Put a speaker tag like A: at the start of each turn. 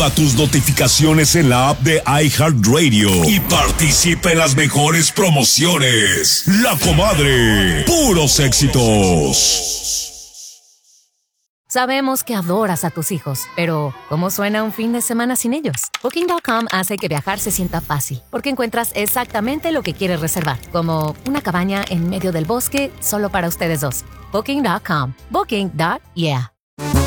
A: Activa tus notificaciones en la app de iHeartRadio y participa en las mejores promociones. La Comadre, puros éxitos.
B: Sabemos que adoras a tus hijos, pero ¿cómo suena un fin de semana sin ellos? Booking.com hace que viajar se sienta fácil, porque encuentras exactamente lo que quieres reservar, como una cabaña en medio del bosque solo para ustedes dos. Booking.com. Booking.yeah.